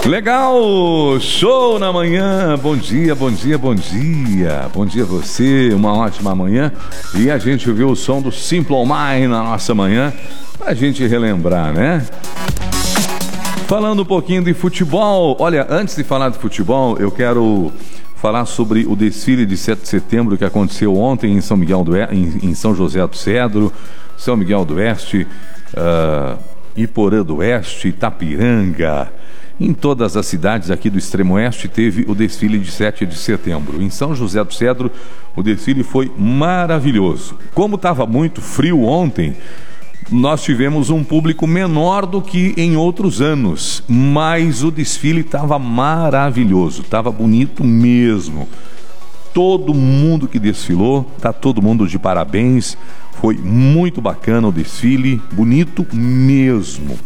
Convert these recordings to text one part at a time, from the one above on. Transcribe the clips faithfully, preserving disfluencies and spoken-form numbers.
Legal, show na manhã, bom dia, bom dia, bom dia, bom dia a você, uma ótima manhã. E a gente ouviu o som do Simple Minds na nossa manhã, pra gente relembrar, né? Falando um pouquinho de futebol, olha, antes de falar de futebol, eu quero falar sobre o desfile de sete de setembro que aconteceu ontem em São Miguel do em, em São José do Cedro, São Miguel do Oeste, uh, Iporã do Oeste, Itapiranga. Em todas as cidades aqui do extremo oeste teve o desfile de sete de setembro. Em São José do Cedro, o desfile foi maravilhoso. Como estava muito frio ontem, nós tivemos um público menor do que em outros anos, mas o desfile estava maravilhoso, estava bonito mesmo. Todo mundo que desfilou, tá todo mundo de parabéns, foi muito bacana o desfile, bonito mesmo.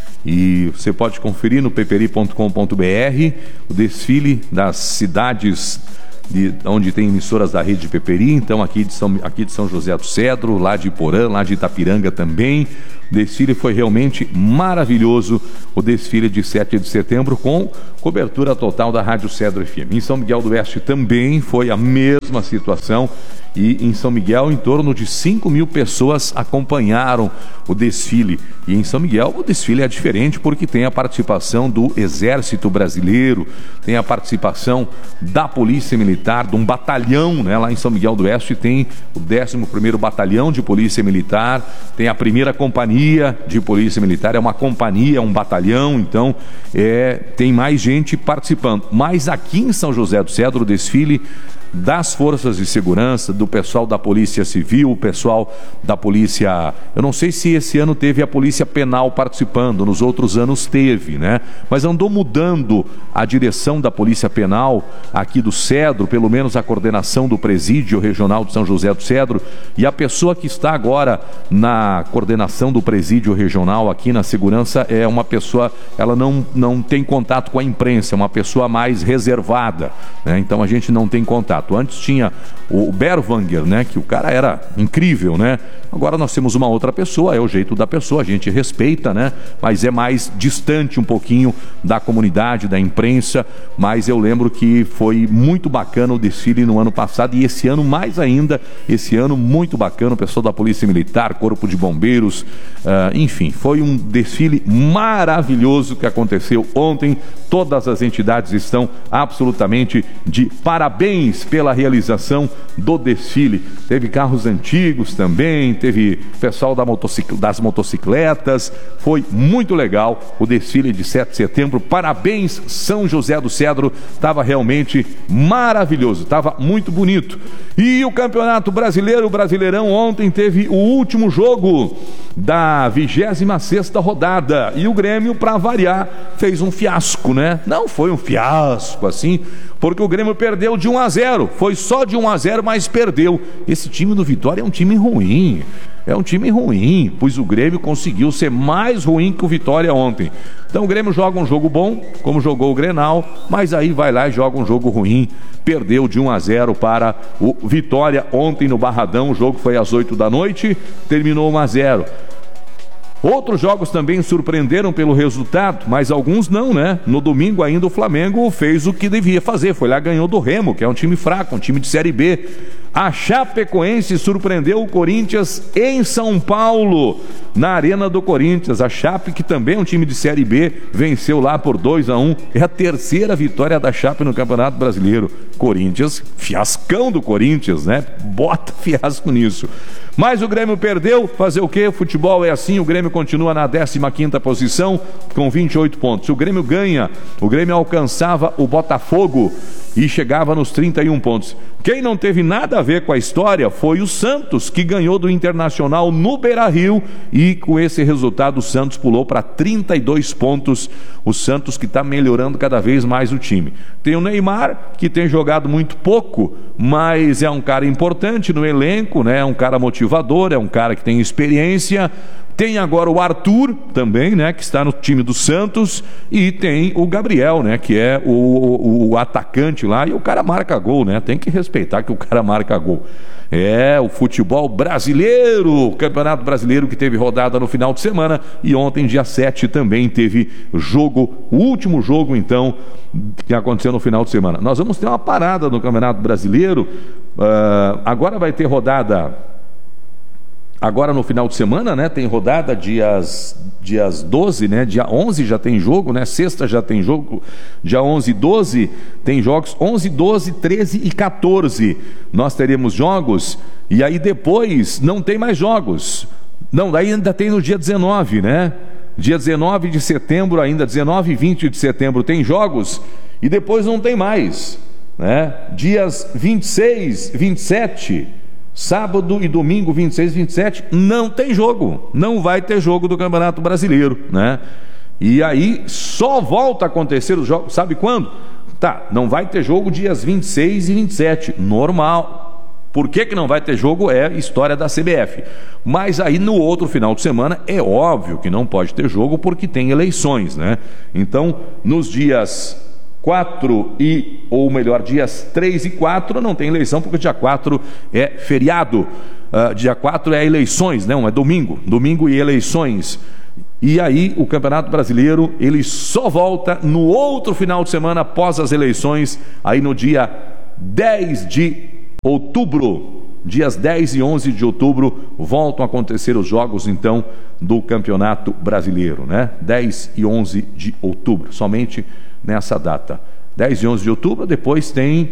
E você pode conferir no peperi ponto com ponto br o desfile das cidades de, onde tem emissoras da rede Peperi, então aqui de, São, aqui de São José do Cedro, lá de Iporã, lá de Itapiranga também. O desfile foi realmente maravilhoso, o desfile de sete de setembro, com cobertura total da Rádio Cedro F M. Em São Miguel do Oeste também foi a mesma situação. E em São Miguel, em torno de cinco mil pessoas acompanharam o desfile. E em São Miguel, o desfile é diferente porque tem a participação do Exército Brasileiro, tem a participação da Polícia Militar, de um batalhão, né? Lá em São Miguel do Oeste tem o décimo primeiro Batalhão de Polícia Militar, tem a primeira Companhia de Polícia Militar, é uma companhia, é um batalhão, então é, tem mais gente participando. Mas aqui em São José do Cedro, o desfile das forças de segurança, do pessoal da Polícia Civil, o pessoal da Polícia... Eu não sei se esse ano teve a Polícia Penal participando, nos outros anos teve, né? Mas andou mudando a direção da Polícia Penal aqui do Cedro, pelo menos a coordenação do Presídio Regional de São José do Cedro, e a pessoa que está agora na coordenação do Presídio Regional aqui na segurança é uma pessoa, ela não, não tem contato com a imprensa, é uma pessoa mais reservada, né? Então a gente não tem contato. Antes tinha o Berwanger, né, que o cara era incrível, né? Agora nós temos uma outra pessoa, é o jeito da pessoa, a gente respeita, né? Mas é mais distante um pouquinho da comunidade, da imprensa. Mas eu lembro que foi muito bacana o desfile no ano passado e esse ano mais ainda, esse ano muito bacana, o pessoal da Polícia Militar, Corpo de Bombeiros, uh, enfim, foi um desfile maravilhoso que aconteceu ontem. Todas as entidades estão absolutamente de parabéns pela realização do desfile. Teve carros antigos também, teve pessoal da motocic... das motocicletas, foi muito legal o desfile de sete de setembro, parabéns São José do Cedro, estava realmente maravilhoso, estava muito bonito. E o Campeonato Brasileiro, o Brasileirão, ontem teve o último jogo da vigésima sexta rodada e o Grêmio, para variar, fez um fiasco, né? Não foi um fiasco assim, porque o Grêmio perdeu de um a zero, foi só de um a zero, mas perdeu. Esse time do Vitória é um time ruim, é um time ruim, pois o Grêmio conseguiu ser mais ruim que o Vitória ontem. Então o Grêmio joga um jogo bom, como jogou o Grenal, mas aí vai lá e joga um jogo ruim, perdeu de um a zero para o Vitória ontem no Barradão. O jogo foi às oito da noite, terminou um a zero. Outros jogos também surpreenderam pelo resultado, mas alguns não, né? No domingo ainda o Flamengo fez o que devia fazer, foi lá e ganhou do Remo, que é um time fraco, um time de Série B. A Chapecoense surpreendeu o Corinthians em São Paulo, na Arena do Corinthians. A Chape, que também é um time de Série B, venceu lá por dois a um. É a terceira vitória da Chape no Campeonato Brasileiro. Corinthians, fiascão do Corinthians, né? Bota fiasco nisso. Mas o Grêmio perdeu, fazer o quê? Futebol é assim, o Grêmio continua na décima quinta posição com vinte e oito pontos. Se o Grêmio ganha, o Grêmio alcançava o Botafogo e chegava nos trinta e um pontos. Quem não teve nada a ver com a história foi o Santos, que ganhou do Internacional no Beira-Rio, e com esse resultado o Santos pulou para trinta e dois pontos. O Santos que está melhorando cada vez mais o time. Tem o Neymar, que tem jogado muito pouco, mas é um cara importante no elenco, né? É um cara motivador, é um cara que tem experiência, Tem agora o Arthur também, né, que está no time do Santos, e tem o Gabriel, né, que é o, o, o atacante lá, e o cara marca gol, né? Tem que respeitar que o cara marca gol. É, o futebol brasileiro, o Campeonato Brasileiro que teve rodada no final de semana, e ontem, dia sete, também teve jogo, o último jogo, então, que aconteceu no final de semana. Nós vamos ter uma parada no Campeonato Brasileiro, uh, agora vai ter rodada, agora no final de semana, né, tem rodada dias, dias doze, né, dia onze já tem jogo, né, sexta já tem jogo, dia onze e doze tem jogos, onze, doze, treze e quatorze nós teremos jogos, e aí depois não tem mais jogos, não, daí ainda tem no dia dezenove, né, dia dezenove de setembro ainda, dezenove e vinte de setembro tem jogos, e depois não tem mais, né, dias vinte e seis, vinte e sete, sábado e domingo, vinte e seis e vinte e sete, não tem jogo, não vai ter jogo do Campeonato Brasileiro, né? E aí só volta a acontecer os jogos, sabe quando? Tá, não vai ter jogo dias vinte e seis e vinte e sete, normal. Por que que não vai ter jogo? É história da C B F. Mas aí no outro final de semana é óbvio que não pode ter jogo porque tem eleições, né? Então, nos dias quatro e, ou melhor, dias três e quatro não tem eleição, porque dia quatro é feriado, uh, dia quatro é eleições, não, é domingo, domingo e eleições, e aí o Campeonato Brasileiro, ele só volta no outro final de semana após as eleições, aí no dia dez de outubro, dias dez e onze de outubro, voltam a acontecer os jogos, então, do Campeonato Brasileiro, né, dez e onze de outubro, somente nessa data, dez e onze de outubro, depois tem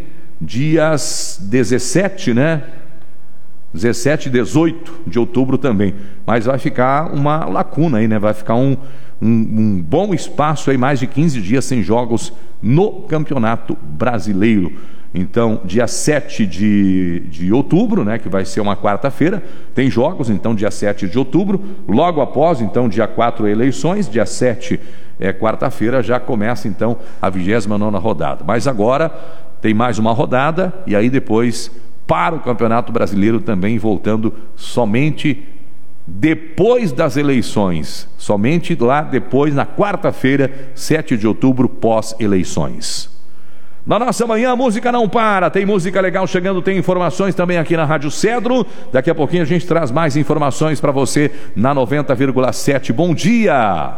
dias dezessete, né? dezessete e dezoito de outubro também, mas vai ficar uma lacuna aí, né? Vai ficar um, um, um bom espaço aí, mais de quinze dias sem jogos no Campeonato Brasileiro. Então, dia sete de, de outubro, né, que vai ser uma quarta-feira, tem jogos, então, dia sete de outubro, logo após, então, dia quatro, eleições, dia sete é quarta-feira, já começa, então, a vigésima nona rodada. Mas agora tem mais uma rodada, e aí depois, para o Campeonato Brasileiro também, voltando somente depois das eleições, somente lá depois, na quarta-feira, sete de outubro, pós-eleições. Na nossa manhã, a música não para, tem música legal chegando, tem informações também aqui na Rádio Cedro. Daqui a pouquinho a gente traz mais informações para você na noventa vírgula sete. Bom dia!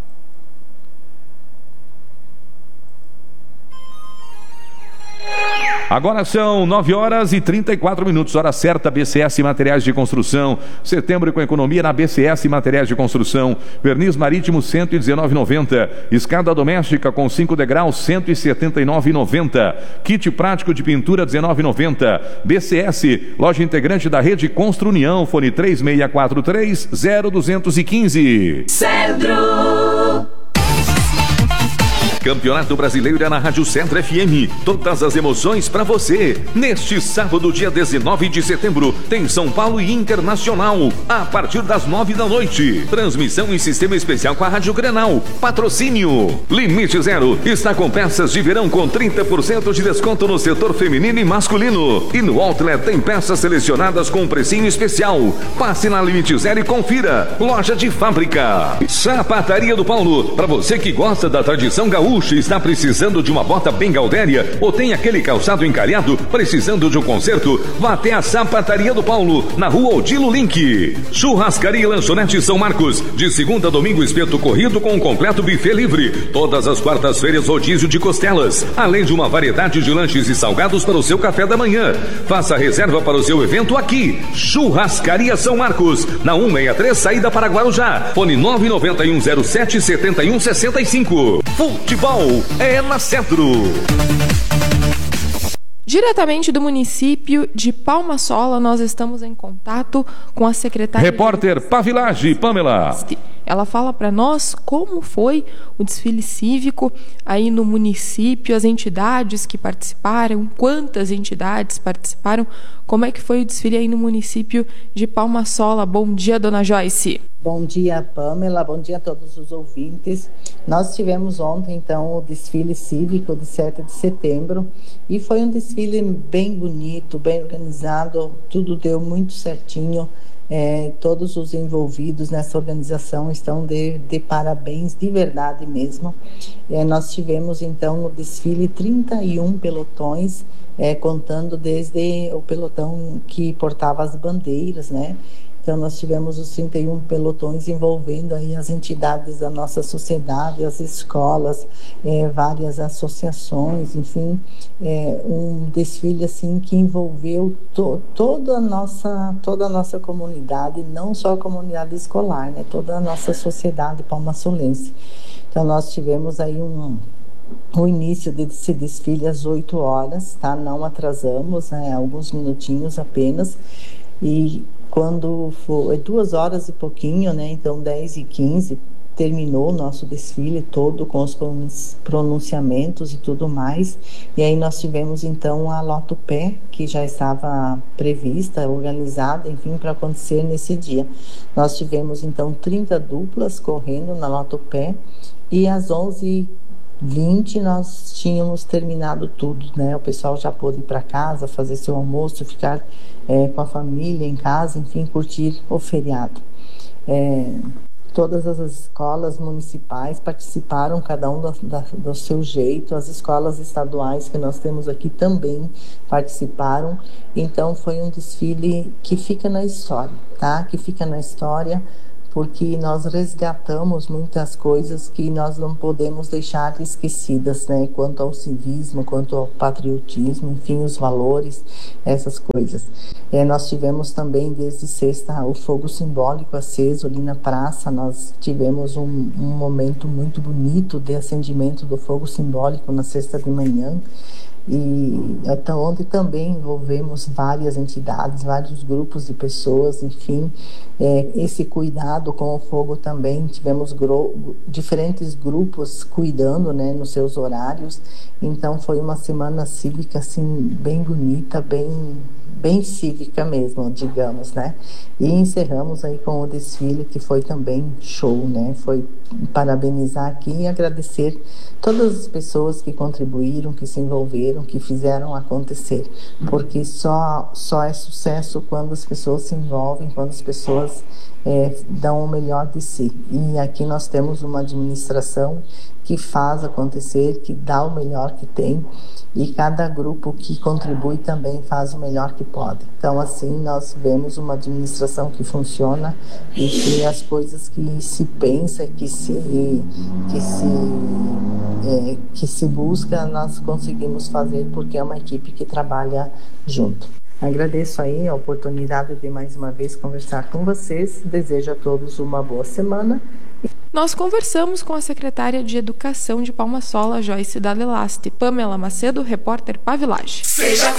Agora são nove horas e trinta e quatro minutos, hora certa. B C S Materiais de Construção, setembro com economia na B C S Materiais de Construção. Verniz marítimo cento e dezenove reais e noventa centavos, escada doméstica com cinco degraus cento e setenta e nove reais e noventa centavos, kit prático de pintura dezenove reais e noventa centavos. B C S, loja integrante da rede Constru União, fone três seis quatro três, zero dois um cinco. Cedro. Campeonato Brasileiro é na Rádio Cedro F M. Todas as emoções para você. Neste sábado, dia dezenove de setembro, tem São Paulo e Internacional, a partir das nove da noite. Transmissão em sistema especial com a Rádio Grenal. Patrocínio Limite Zero está com peças de verão com trinta por cento de desconto no setor feminino e masculino. E no Outlet tem peças selecionadas com um precinho especial. Passe na Limite Zero e confira. Loja de fábrica. Sapataria do Paulo. Para você que gosta da tradição gaúcha, está precisando de uma bota bem gaudéria ou tem aquele calçado encalhado precisando de um conserto, vá até a Sapataria do Paulo, na rua Odilo Link. Churrascaria e Lanchonete São Marcos, de segunda a domingo, espeto corrido com um completo buffet livre. Todas as quartas-feiras, rodízio de costelas, além de uma variedade de lanches e salgados para o seu café da manhã. Faça a reserva para o seu evento aqui. Churrascaria São Marcos, na cento e sessenta e três, saída para Guarujá. Fone nove nove um zero sete sete um seis cinco. Futebol é na Cedro. Diretamente do município de Palma Sola, nós estamos em contato com a secretária... Repórter de... Pavilage, Pamela. Ela fala para nós como foi o desfile cívico aí no município, as entidades que participaram, quantas entidades participaram, como é que foi o desfile aí no município de Palma Sola. Bom dia, dona Joyce. Bom dia, Pamela, bom dia a todos os ouvintes. Nós tivemos ontem, então, o desfile cívico de sete de setembro e foi um desfile bem bonito, bem organizado, tudo deu muito certinho. É, todos os envolvidos nessa organização estão de, de parabéns, de verdade mesmo. É, nós tivemos então no desfile trinta e um pelotões, é, contando desde o pelotão que portava as bandeiras, né? Então nós tivemos os trinta e um pelotões envolvendo aí as entidades da nossa sociedade, as escolas, é, várias associações, enfim, é, um desfile assim que envolveu to, toda a nossa toda a nossa comunidade, não só a comunidade escolar, né? Toda a nossa sociedade palmasolense. Então nós tivemos aí um o início desse desfile às oito horas, tá? Não atrasamos, né? Alguns minutinhos apenas. E quando foi duas horas e pouquinho, né? Então dez e quinze, terminou o nosso desfile todo com os pronunciamentos e tudo mais. E aí nós tivemos então a Loto Pé, que já estava prevista, organizada, enfim, para acontecer nesse dia. Nós tivemos então trinta duplas correndo na Loto Pé e às onze e vinte nós tínhamos terminado tudo, né? O pessoal já pôde ir para casa, fazer seu almoço, ficar é, com a família em casa, enfim, curtir o feriado. É, todas as escolas municipais participaram, cada um do, da, do seu jeito, as escolas estaduais que nós temos aqui também participaram, então foi um desfile que fica na história, tá? Que fica na história, porque nós resgatamos muitas coisas que nós não podemos deixar esquecidas, né? Quanto ao civismo, quanto ao patriotismo, enfim, os valores, essas coisas. É, nós tivemos também, desde sexta, o fogo simbólico aceso ali na praça. Nós tivemos um, um momento muito bonito de acendimento do fogo simbólico na sexta de manhã. E então, onde também envolvemos várias entidades, vários grupos de pessoas, enfim, é, esse cuidado com o fogo também, tivemos gro- diferentes grupos cuidando, né, nos seus horários. Então foi uma semana cívica assim bem bonita, bem bem cívica mesmo, digamos, né? E encerramos aí com o desfile, que foi também show, né? Foi parabenizar aqui e agradecer todas as pessoas que contribuíram, que se envolveram, que fizeram acontecer, porque só, só é sucesso quando as pessoas se envolvem, quando as pessoas é, dão o melhor de si. E aqui nós temos uma administração que faz acontecer, que dá o melhor que tem, e cada grupo que contribui também faz o melhor que pode. Então, assim, nós vemos uma administração que funciona e que as coisas que se pensa, que se, que se, é, que se busca, nós conseguimos fazer, porque é uma equipe que trabalha junto. Agradeço aí a oportunidade de mais uma vez conversar com vocês. Desejo a todos uma boa semana. Nós conversamos com a secretária de Educação de Palma Sola, Joyce Dalelaste. Pamela Macedo, repórter Pavilage. Seja